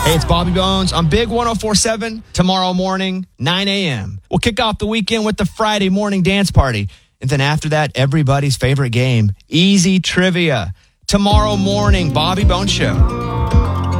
Hey, it's Bobby Bones on Big 104.7 tomorrow morning, 9 a.m. We'll kick off the weekend with the Friday morning dance party. And then after that, everybody's favorite game, Easy Trivia. Tomorrow morning, Bobby Bones Show.